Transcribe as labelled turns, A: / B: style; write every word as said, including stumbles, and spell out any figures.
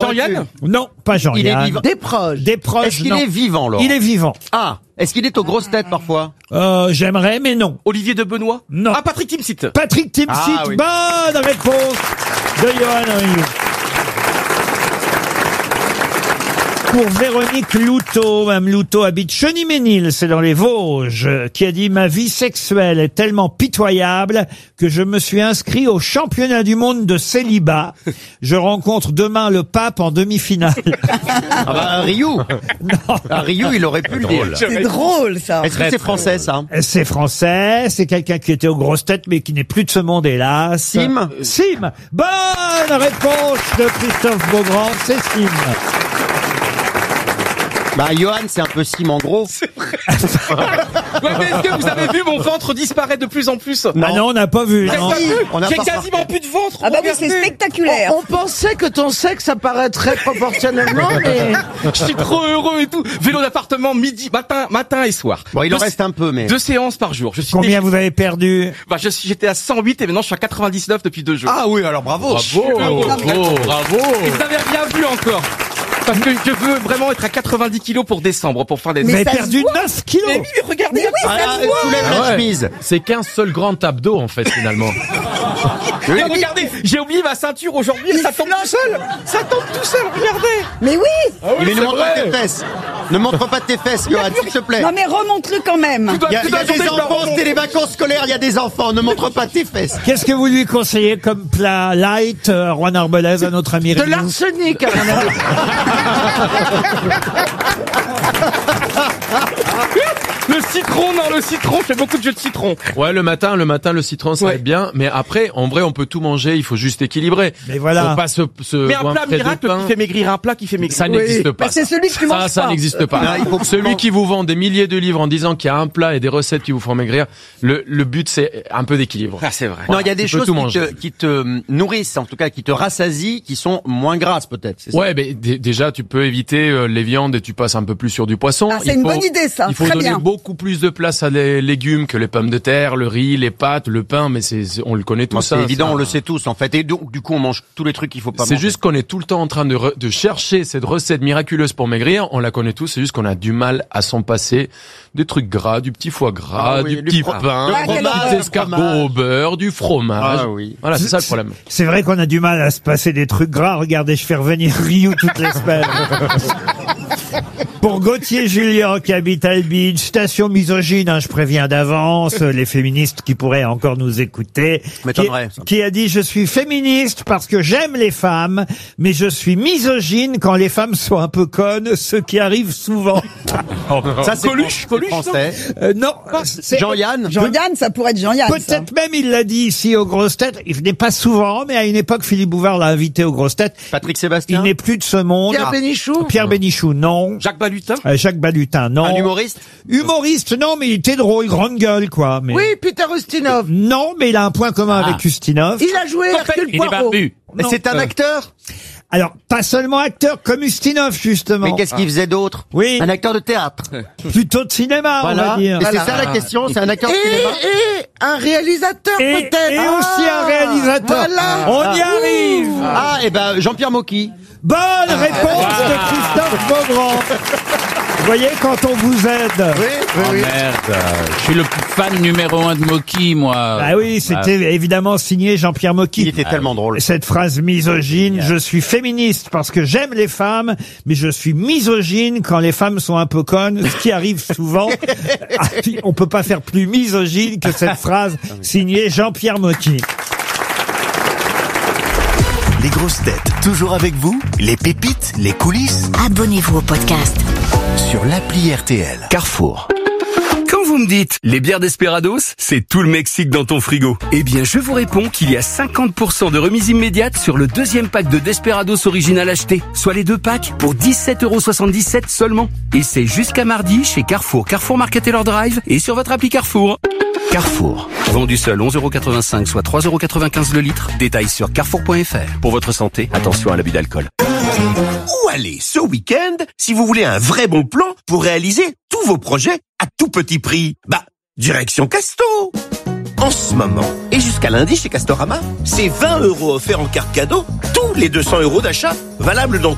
A: Jean-Yann ?
B: Non, pas
C: Il est
B: Jean-Yann.
C: vivant.
D: Des proches.
B: Des proches,
C: Est-ce qu'il
B: non.
C: est vivant, Laurent?
B: Il est vivant.
C: Ah, est-ce qu'il est aux grosses têtes parfois?
B: Euh, j'aimerais, mais non.
A: Olivier de Benoît ?
B: Non.
A: Ah, Patrick Timsit.
B: Patrick Timsit,
C: Ah, oui.
B: bonne réponse de Johan Rioux. Pour Véronique Loutot, Mme Loutot habite Cheny-Ménil, c'est dans les Vosges, qui a dit « Ma vie sexuelle est tellement pitoyable que je me suis inscrit au championnat du monde de célibat. Je rencontre demain le pape en demi-finale.
C: Ah bah, Rioux.
B: Non.
C: Ah, Rioux, il aurait pu le dire.
D: C'est drôle, ça.
C: Est-ce que c'est français, ça?
B: C'est français, c'est quelqu'un qui était aux grosses têtes mais qui n'est plus de ce monde, hélas.
C: Sim?
B: Sim. Bonne réponse de Christophe Beaugrand, c'est Sim.
C: Bah, Johan, c'est un peu Sim en gros.
A: Ouais, mais est-ce que vous avez vu mon ventre disparaître de plus en plus ?
B: Ah non, on n'a pas vu.
A: J'ai
B: Non.
A: pas vu.
C: On a
A: J'ai
C: pas
A: quasiment plus de ventre.
E: Ah bah oui,
A: regardez.
E: c'est spectaculaire.
D: On pensait que ton sexe apparaîtrait proportionnellement, mais...
A: Je suis trop heureux et tout. Vélo d'appartement midi, matin, matin et soir.
C: Bon, il en
A: Deux-
C: reste un peu, mais...
A: Deux séances par jour. Je suis
B: Combien vous avez perdu?
A: Bah, je suis, j'étais à cent huit et maintenant je suis à quatre-vingt-dix-neuf depuis deux jours.
C: Ah oui, alors bravo.
A: Bravo,
F: Bravo, bravo.
A: Et vous n'avez rien vu encore. Parce que je veux vraiment être à quatre-vingt-dix kilos pour décembre, pour faire des...
B: Vous avez
E: ça se
B: perdu
E: voit.
B: neuf kilos.
A: Mais oui, regardez.
E: Mais oui,
C: Ah,
E: ça se voit.
C: soulève
F: Ah
C: la
F: ouais.
C: chemise.
F: C'est qu'un seul grand abdo, en fait, finalement.
A: Mais regardez, j'ai oublié ma ceinture aujourd'hui et ça tombe tout seul. Ça tombe tout seul, regardez.
E: Mais oui.
C: Mais ne
F: c'est
C: montre pas
F: vrai.
C: tes fesses. Ne montre pas tes fesses, Johan, s'il te plaît.
E: Non mais remonte-le quand même.
A: Tu dois-
C: Il y a,
A: tu
C: il y a
A: dois
C: des
A: attendre que je
C: enfants,
A: leur
C: c'était les vacances scolaires, il y a des enfants. Ne montre pas tes fesses.
B: Qu'est-ce que vous lui conseillez comme plat light, euh, Juan Arbelaise, à notre ami
D: De
B: Rioux?
D: l'arsenic, à mon avis.
A: Le citron, non, le citron, je fais beaucoup de jeux de citron.
F: Ouais, le matin, le matin, le citron, ça
A: Ouais.
F: va être bien. Mais après, en vrai, on peut tout manger. Il faut juste équilibrer.
B: Mais voilà.
F: Faut pas se, se
A: Mais un plat
F: goinfrer de
A: miracle
F: pain.
A: qui fait maigrir, un plat qui fait maigrir.
F: Ça n'existe pas.
E: Mais c'est celui que tu
F: ça,
E: manges
F: ça
E: pas.
F: n'existe pas.
C: Non, il faut
F: Celui qui vous vend des milliers de livres en disant qu'il y a un plat et des recettes qui vous font maigrir, le, le but, c'est un peu d'équilibre.
A: Ah, c'est vrai.
C: Non, il y a des
F: tu peux
C: choses
F: tout
C: qui
F: manger.
C: te, qui te nourrissent, en tout cas, qui te rassasient, qui sont moins grasses, peut-être. c'est ça?
F: Ouais, mais d- déjà, tu peux éviter euh, les viandes et tu passes un peu plus sur du poisson.
E: Ah, c'est
F: Il
E: une
F: faut-
E: bonne idée, ça.
F: Il faut
E: Très
F: donner
E: bien.
F: beaucoup plus de place à les légumes que les pommes de terre, le riz, les pâtes, le pain, mais c'est, c'est- on le connaît
C: Bon,
F: tous.
C: c'est
F: hein,
C: évident,
F: ça.
C: on le sait tous, en fait. Et donc, du coup, on mange tous les trucs qu'il faut pas
F: C'est
C: manger.
F: juste qu'on est tout le temps en train de, re- de chercher cette recette miraculeuse pour maigrir. On la connaît tous. C'est juste qu'on a du mal à s'en passer des trucs gras, du petit foie gras,
C: Ah oui,
F: du
C: du
F: petit
C: fro-
F: pain,
C: du
E: Ah, quel
F: des
E: horreur.
F: escargots
C: fromage.
F: au beurre, du fromage.
C: Ah oui.
F: Voilà, c'est ça le problème.
B: C'est vrai qu'on a du mal à se passer des trucs gras. Regardez, je fais revenir Rioux toutes les semaines. Pour Gauthier Julien qui habite Albi, une citation misogyne, hein, je préviens d'avance, les féministes qui pourraient encore nous écouter,
C: m'étonnerait,
B: qui,
C: ça.
B: qui a dit « Je suis féministe parce que j'aime les femmes, mais je suis misogyne quand les femmes sont un peu connes, ce qui arrive souvent.
C: Ça, c'est
A: Coluche,
C: fran-
A: Coluche,
C: français.
B: Euh, non, c'est-
C: Jean-Yann.
E: Jean-Yann, ça pourrait être Jean-Yann. ça.
B: Peut-être même il l'a dit ici aux grosses têtes. Il venait pas souvent, mais à une époque, Philippe Bouvard l'a invité aux grosses têtes.
C: Patrick
B: Il
C: Sébastien.
B: n'est plus de ce monde.
D: Pierre Bénichou.
B: Pierre Bénichou, non.
A: Jacques Balutin.
B: Euh, Jacques Balutin, non.
C: Un humoriste.
B: Humoriste, non, mais il était drôle, grande gueule, quoi. Mais...
D: Oui, Peter Ustinov.
B: Non, mais il a un point commun avec Ustinov.
D: Il a joué Hercule Poirot.
C: Mais
B: Non.
C: c'est un acteur.
B: Alors, pas seulement acteur, comme Ustinov, justement.
C: Mais qu'est-ce qu'il faisait d'autre?
B: Oui.
C: Un acteur de théâtre.
B: Plutôt de cinéma, on
C: Voilà.
B: va dire.
C: Et c'est
D: Voilà.
C: ça la question, c'est un acteur de
D: Et,
C: cinéma.
D: et un réalisateur,
B: Et,
D: peut-être.
B: et aussi un
D: Ah,
B: réalisateur.
D: Voilà.
B: On y arrive.
C: Ah, et ben Jean-Pierre Mocky.
B: Bonne réponse de Christophe Beaugrand. Vous voyez, quand on vous aide.
C: Oui, oui,
G: Oh
C: oui.
G: merde, je suis le fan numéro un de Mocky, moi.
B: Ah oui, c'était évidemment signé Jean-Pierre Mocky.
C: Il était tellement drôle.
B: Cette phrase misogyne, je suis féministe parce que j'aime les femmes, mais je suis misogyne quand les femmes sont un peu connes, ce qui arrive souvent. Ah, puis, on peut pas faire plus misogyne que cette phrase signée Jean-Pierre Mocky.
H: Les grosses têtes, toujours avec vous, les pépites, les coulisses,
I: Abonnez-vous au podcast.
H: sur l'appli R T L. Carrefour.
J: Quand vous me dites les bières Desperados, c'est tout le Mexique dans ton frigo. Eh bien, je vous réponds qu'il y a cinquante pour cent de remise immédiate sur le deuxième pack de Desperados original acheté, soit les deux packs pour dix-sept euros soixante-dix-sept seulement. Et c'est jusqu'à mardi chez Carrefour, Carrefour Market et leur drive et sur votre appli Carrefour.
H: Carrefour.
J: Vendu seul onze euros quatre-vingt-cinq, soit trois euros quatre-vingt-quinze le litre. Détails sur carrefour point f r. Pour votre santé, attention à l'abus d'alcool.
K: Où aller ce week-end si vous voulez un vrai bon plan pour réaliser tous vos projets à tout petit prix? Bah, direction Casto. En ce moment, et jusqu'à lundi chez Castorama, c'est vingt euros offerts en carte cadeau tous les deux cents euros d'achat, valable dans